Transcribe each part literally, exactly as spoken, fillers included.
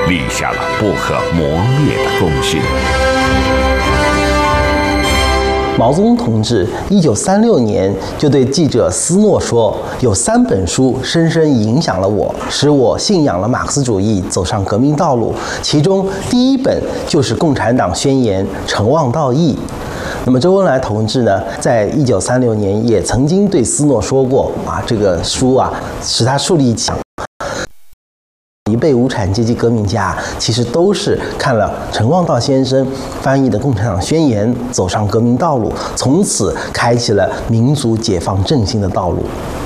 立下了不可磨灭的功勋。 毛泽东同志一九三六年就对记者斯诺说：“有三本书深深影响了我，使我信仰了马克思主义，走上革命道路。其中第一本就是《共产党宣言》，诚望道义。”那么周恩来同志呢，在一九三六年也曾经对斯诺说过：“啊，这个书啊，使他树立起。”一辈无产阶级革命家其实都是看了陈望道先生翻译的《共产党宣言》，走上革命道路，从此开启了民族解放振兴的道路。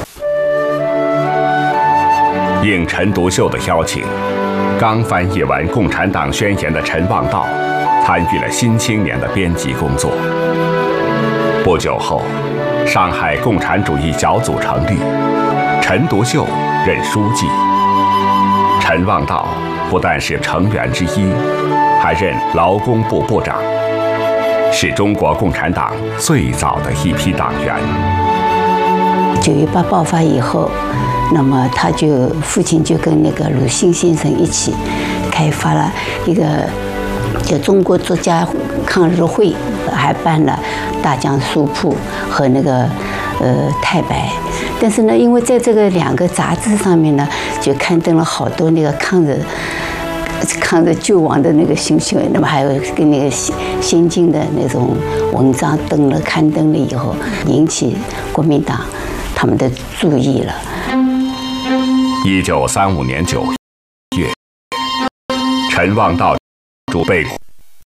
应陈独秀的邀请，刚翻译完《共产党宣言》的陈望道参与了《新青年》的编辑工作。不久后，上海共产主义小组成立，陈独秀任书记。陈望道不但是成员之一，还任劳工部部长，是中国共产党最早的一批党员。 九一八爆发以后，那么他就父亲就跟那个鲁迅先生一起开发了一个叫中国作家抗日会，还办了大江书铺和那个呃太白。但是呢，因为在这个两个杂志上面呢，就刊登了好多那个抗日、抗日救亡的那个新闻，那么还有跟那个先进的那种文章登了、刊登了以后，引起国民党他们的注意了。 一九三五年九月，陈望道主被捕，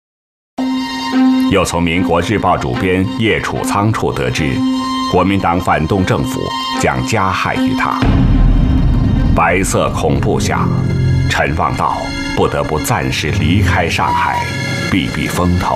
又从《民国日报》主编叶楚仓处得知，国民党反动政府将加害于他。白色恐怖下，陈望道不得不暂时离开上海，避避风头。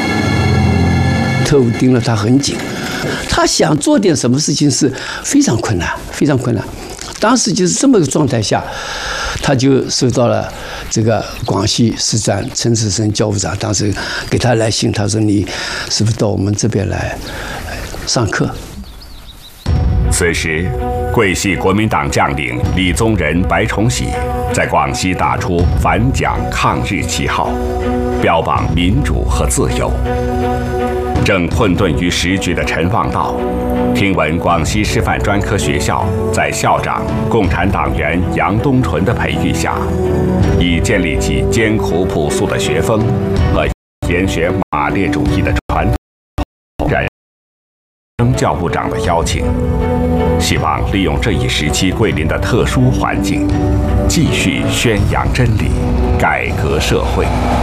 特务盯了他很紧，他想做点什么事情是非常困难，非常困难。当时就是这么个状态下，他就收到了这个广西师专陈士生教务长当时给他来信，他说：“你是不是到我们这边来上课？” 此时，桂系国民党将领李宗仁、白崇禧在广西打出反蒋抗日旗号，标榜民主和自由。正困顿于时局的陈望道，听闻广西师范专科学校在校长共产党员杨东纯的培育下，已建立起艰苦朴素的学风和研学马列主义的传统，然应教务长的邀请，希望利用这一时期桂林的特殊环境，继续宣扬真理，改革社会。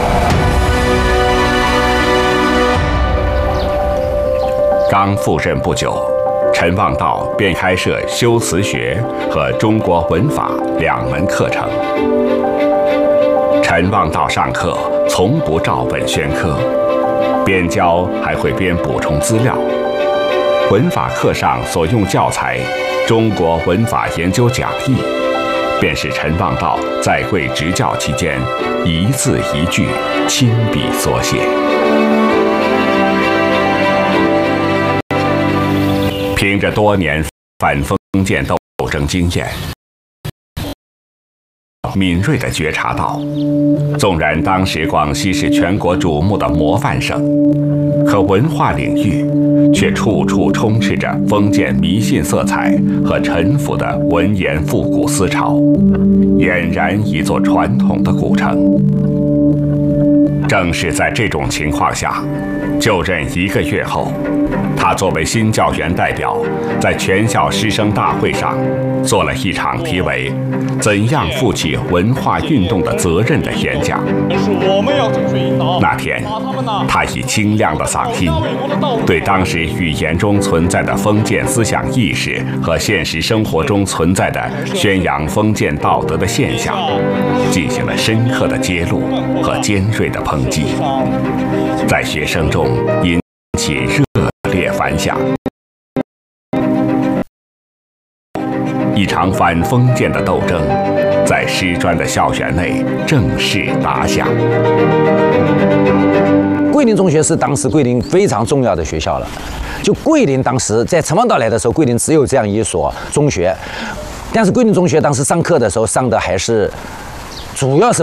刚赴任不久，陈望道便开设修辞学和中国文法两门课程。陈望道上课从不照本宣科，边教还会边补充资料。文法课上所用教材《中国文法研究讲义》，便是陈望道在桂执教期间一字一句亲笔所写。凭着多年反封建斗争经验，敏锐地觉察到，纵然当时广西是全国瞩目的模范省，可文化领域却处处充斥着封建迷信色彩和陈腐的文言复古思潮，俨然一座传统的古城。正是在这种情况下，就任一个月后，他作为新教员代表，在全校师生大会上做了一场题为“怎样负起文化运动的责任”的演讲。那天，他以清亮的嗓音，对当时语言中存在的封建思想意识和现实生活中存在的宣扬封建道德的现象，进行了深刻的揭露和尖锐的抨击，在学生中引起热烈反响。一场反封建的斗争在师专的校园内正式打响。 桂林中学是当时桂林非常重要的学校了。就桂林当时在陈望道来的时候，桂林只有这样一所中学，但是桂林中学当时上课的时候上的还是主要是